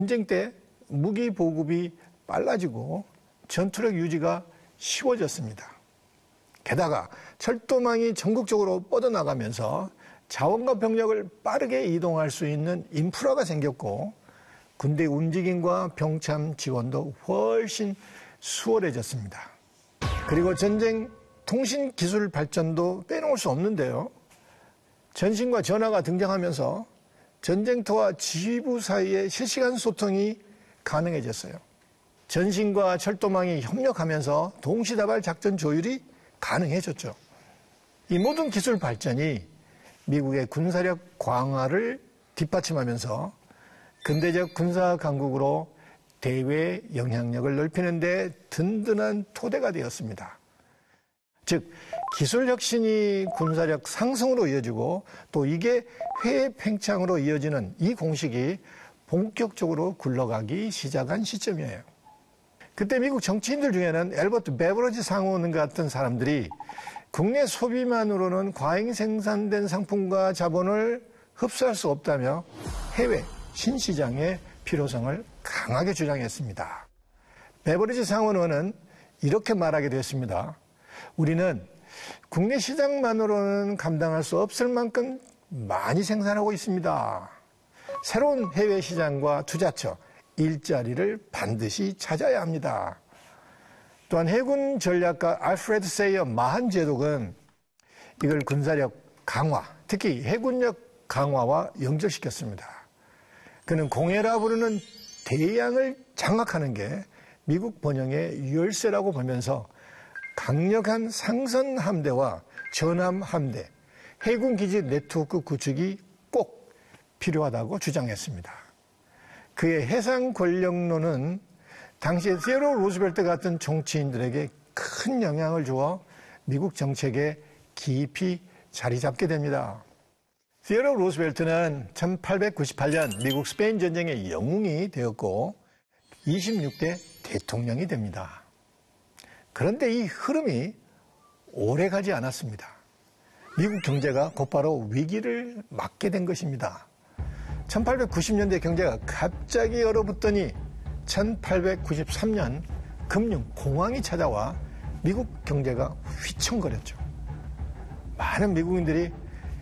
전쟁 때 무기 보급이 빨라지고 전투력 유지가 쉬워졌습니다. 게다가 철도망이 전국적으로 뻗어나가면서 자원과 병력을 빠르게 이동할 수 있는 인프라가 생겼고 군대 움직임과 병참 지원도 훨씬 수월해졌습니다. 그리고 전쟁 통신 기술 발전도 빼놓을 수 없는데요. 전신과 전화가 등장하면서 전쟁터와 지휘부 사이의 실시간 소통이 가능해졌어요. 전신과 철도망이 협력하면서 동시다발 작전 조율이 가능해졌죠. 이 모든 기술 발전이 미국의 군사력 강화를 뒷받침하면서 근대적 군사 강국으로 대외 영향력을 넓히는 데 든든한 토대가 되었습니다. 즉 기술 혁신이 군사력 상승으로 이어지고 또 이게 회의 팽창으로 이어지는 이 공식이 본격적으로 굴러가기 시작한 시점이에요. 그때 미국 정치인들 중에는 엘버트 베버러지 상원 같은 사람들이 국내 소비만으로는 과잉 생산된 상품과 자본을 흡수할 수 없다며 해외 신시장의 필요성을 강하게 주장했습니다. 베버러지 상원은 이렇게 말하게 됐습니다. 우리는 국내 시장만으로는 감당할 수 없을 만큼 많이 생산하고 있습니다. 새로운 해외 시장과 투자처, 일자리를 반드시 찾아야 합니다. 또한 해군 전략가 알프레드 세이어 마한 제독은 이걸 군사력 강화, 특히 해군력 강화와 연결시켰습니다. 그는 공해라 부르는 대양을 장악하는 게 미국 번영의 열쇠라고 보면서 강력한 상선 함대와 전함 함대, 해군 기지 네트워크 구축이 꼭 필요하다고 주장했습니다. 그의 해상 권력론은 당시에 세오도어 루즈벨트 같은 정치인들에게 큰 영향을 주어 미국 정책에 깊이 자리 잡게 됩니다. 세오도어 루즈벨트는 1898년 미국 스페인 전쟁의 영웅이 되었고 26대 대통령이 됩니다. 그런데 이 흐름이 오래가지 않았습니다. 미국 경제가 곧바로 위기를 맞게 된 것입니다. 1890년대 경제가 갑자기 얼어붙더니 1893년 금융공황이 찾아와 미국 경제가 휘청거렸죠. 많은 미국인들이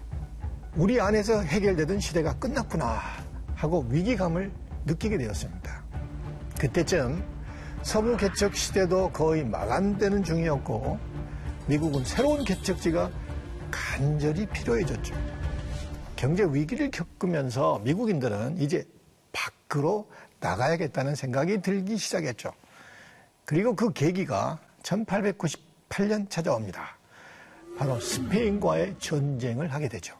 우리 안에서 해결되던 시대가 끝났구나 하고 위기감을 느끼게 되었습니다. 그때쯤 서부 개척 시대도 거의 마감되는 중이었고 미국은 새로운 개척지가 간절히 필요해졌죠. 경제 위기를 겪으면서 미국인들은 이제 밖으로 나가야겠다는 생각이 들기 시작했죠. 그리고 그 계기가 1898년 찾아옵니다. 바로 스페인과의 전쟁을 하게 되죠.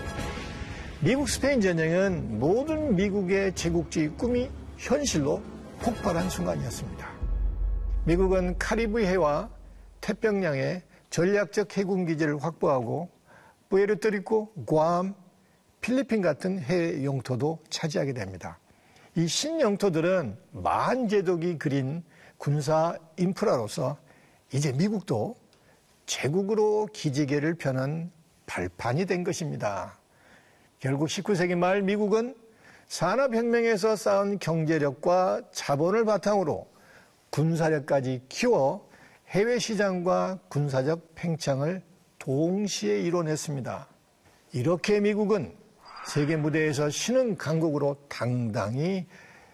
미국 스페인 전쟁은 모든 미국의 제국주의 꿈이 현실로 폭발한 순간이었습니다. 미국은 카리브해와 태평양에 전략적 해군 기지를 확보하고 푸에르토리코, 괌, 필리핀 같은 해외 영토도 차지하게 됩니다. 이 신영토들은 마한 제독이 그린 군사 인프라로서 이제 미국도 제국으로 기지개를 펴는 발판이 된 것입니다. 결국 19세기 말 미국은 산업혁명에서 쌓은 경제력과 자본을 바탕으로 군사력까지 키워 해외 시장과 군사적 팽창을 동시에 이뤄냈습니다. 이렇게 미국은 세계 무대에서 신흥 강국으로 당당히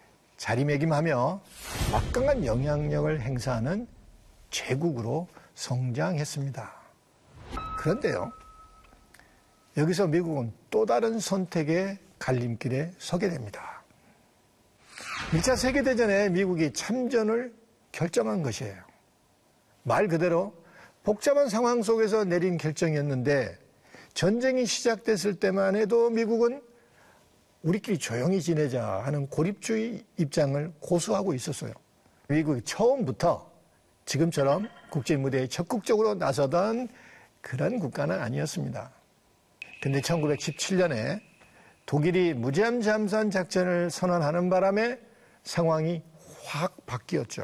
자리매김하며 막강한 영향력을 행사하는 제국으로 성장했습니다. 그런데요, 여기서 미국은 또 다른 선택의 갈림길에 서게 됩니다. 1차 세계대전에 미국이 참전을 결정한 것이에요. 말 그대로 복잡한 상황 속에서 내린 결정이었는데 전쟁이 시작됐을 때만 해도 미국은 우리끼리 조용히 지내자 하는 고립주의 입장을 고수하고 있었어요. 미국이 처음부터 지금처럼 국제무대에 적극적으로 나서던 그런 국가는 아니었습니다. 근데 1917년에 독일이 무제한 잠수함 작전을 선언하는 바람에 상황이 확 바뀌었죠.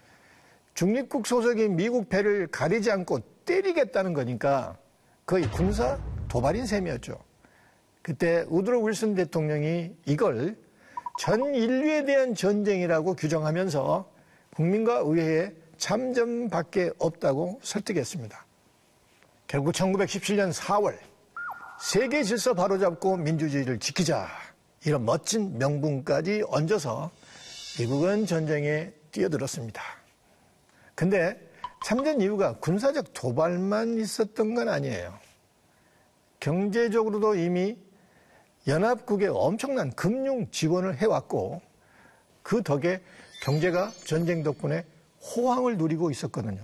중립국 소속인 미국 배를 가리지 않고 때리겠다는 거니까 거의 군사 도발인 셈이었죠. 그때 우드로 윌슨 대통령이 이걸 전 인류에 대한 전쟁이라고 규정하면서 국민과 의회에 참전밖에 없다고 설득했습니다. 결국 1917년 4월 세계 질서 바로잡고 민주주의를 지키자, 이런 멋진 명분까지 얹어서 미국은 전쟁에 뛰어들었습니다. 근데 참전 이유가 군사적 도발만 있었던 건 아니에요. 경제적으로도 이미 연합국에 엄청난 금융 지원을 해왔고, 그 덕에 경제가 전쟁 덕분에 호황을 누리고 있었거든요.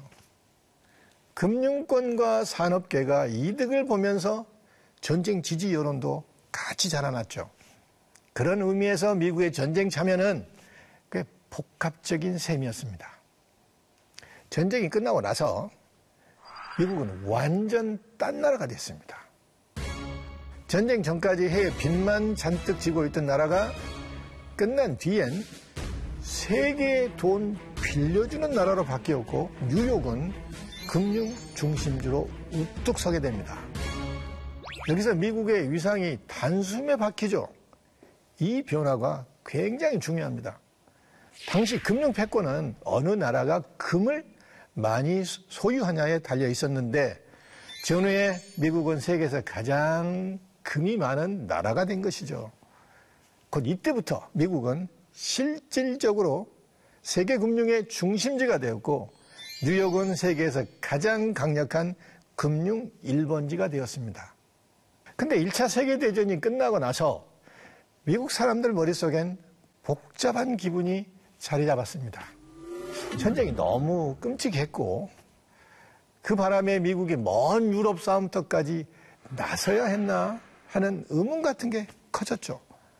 금융권과 산업계가 이득을 보면서 전쟁 지지 여론도 같이 자라났죠. 그런 의미에서 미국의 전쟁 참여는 꽤 복합적인 셈이었습니다. 전쟁이 끝나고 나서 미국은 완전 딴 나라가 됐습니다. 전쟁 전까지 해외 빚만 잔뜩 지고 있던 나라가 끝난 뒤엔 세계의 돈 빌려주는 나라로 바뀌었고, 뉴욕은 금융 중심지로 우뚝 서게 됩니다. 여기서 미국의 위상이 단숨에 바뀌죠. 이 변화가 굉장히 중요합니다. 당시 금융 패권은 어느 나라가 금을 많이 소유하냐에 달려 있었는데, 전후에 미국은 세계에서 가장 금이 많은 나라가 된 것이죠. 곧 이때부터 미국은 실질적으로 세계 금융의 중심지가 되었고, 뉴욕은 세계에서 가장 강력한 금융 1번지가 되었습니다. 근데 1차 세계대전이 끝나고 나서 미국 사람들 머릿속엔 복잡한 기분이 자리 잡았습니다. 전쟁이 너무 끔찍했고, 그 바람에 미국이 먼 유럽 싸움터까지 나서야 했나 하는 의문 같은 게 커졌죠.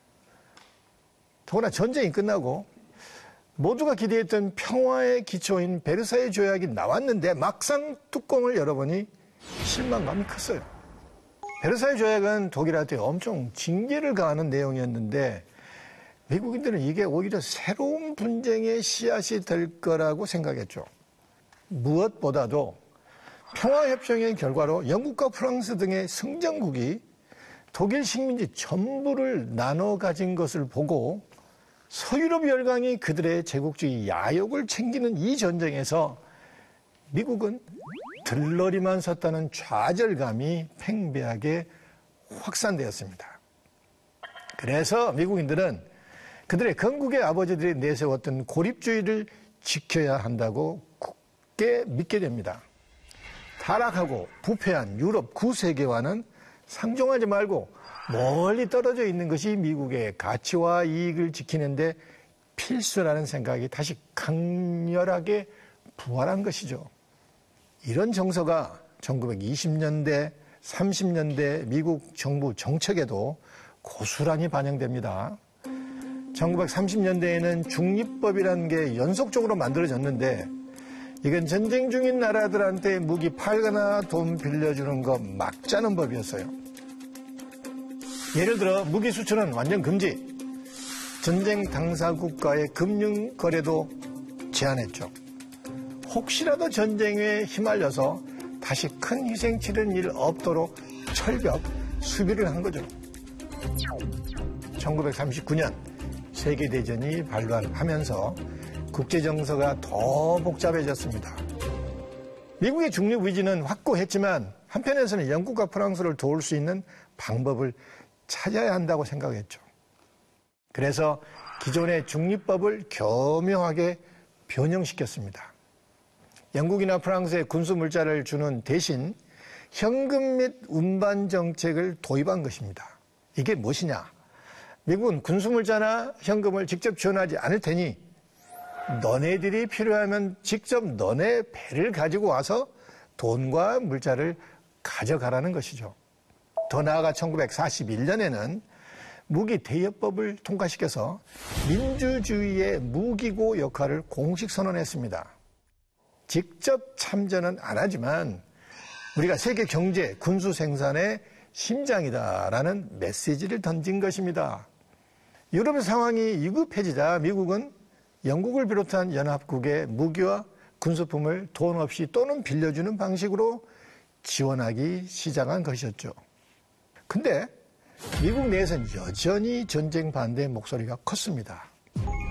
더구나 전쟁이 끝나고 모두가 기대했던 평화의 기초인 베르사유 조약이 나왔는데 막상 뚜껑을 열어보니 실망감이 컸어요. 베르사유 조약은 독일한테 엄청 징계를 가하는 내용이었는데, 미국인들은 이게 오히려 새로운 분쟁의 씨앗이 될 거라고 생각했죠. 무엇보다도 평화협정의 결과로 영국과 프랑스 등의 승전국이 독일 식민지 전부를 나눠 가진 것을 보고 서유럽 열강이 그들의 제국주의 야욕을 챙기는 이 전쟁에서 미국은 들러리만 섰다는 좌절감이 팽배하게 확산되었습니다. 그래서 미국인들은 그들의 건국의 아버지들이 내세웠던 고립주의를 지켜야 한다고 굳게 믿게 됩니다. 타락하고 부패한 유럽 구세계와는 상종하지 말고 멀리 떨어져 있는 것이 미국의 가치와 이익을 지키는데 필수라는 생각이 다시 강렬하게 부활한 것이죠. 이런 정서가 1920년대, 30년대 미국 정부 정책에도 고스란히 반영됩니다. 1930년대에는 중립법이라는 게 연속적으로 만들어졌는데, 이건 전쟁 중인 나라들한테 무기 팔거나 돈 빌려주는 거 막자는 법이었어요. 예를 들어 무기 수출은 완전 금지, 전쟁 당사국과의 금융 거래도 제한했죠. 혹시라도 전쟁에 휘말려서 다시 큰 희생 치른 일 없도록 철벽 수비를 한 거죠. 1939년 세계대전이 발발하면서 국제정서가 더 복잡해졌습니다. 미국의 중립 의지는 확고했지만 한편에서는 영국과 프랑스를 도울 수 있는 방법을 찾아야 한다고 생각했죠. 그래서 기존의 중립법을 교묘하게 변형시켰습니다. 영국이나 프랑스에 군수 물자를 주는 대신 현금 및 운반 정책을 도입한 것입니다. 이게 무엇이냐? 미국은 군수 물자나 현금을 직접 지원하지 않을 테니 너네들이 필요하면 직접 너네 배를 가지고 와서 돈과 물자를 가져가라는 것이죠. 더 나아가 1941년에는 무기 대여법을 통과시켜서 민주주의의 무기고 역할을 공식 선언했습니다. 직접 참전은 안 하지만 우리가 세계 경제, 군수 생산의 심장이다라는 메시지를 던진 것입니다. 유럽의 상황이 위급해지자 미국은 영국을 비롯한 연합국의 무기와 군수품을 돈 없이 또는 빌려주는 방식으로 지원하기 시작한 것이었죠. 근데 미국 내에서는 여전히 전쟁 반대 목소리가 컸습니다.